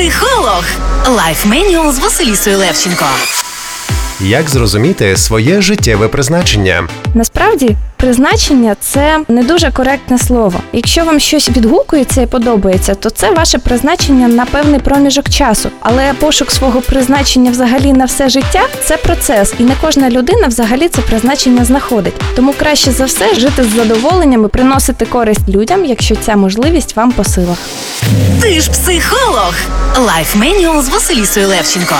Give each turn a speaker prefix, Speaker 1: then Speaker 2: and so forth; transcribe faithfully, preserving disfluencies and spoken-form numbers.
Speaker 1: Психолог. Лайф Менюал з Василісою Левченко.
Speaker 2: Як зрозуміти своє життєве призначення?
Speaker 3: Насправді, призначення – це не дуже коректне слово. Якщо вам щось відгукується і подобається, то це ваше призначення на певний проміжок часу. Але пошук свого призначення взагалі на все життя – це процес, і не кожна людина взагалі це призначення знаходить. Тому краще за все жити з задоволенням і приносити користь людям, якщо ця можливість вам по силах.
Speaker 1: Ти ж психолог. Лайф Менюал з Василісою Левченко.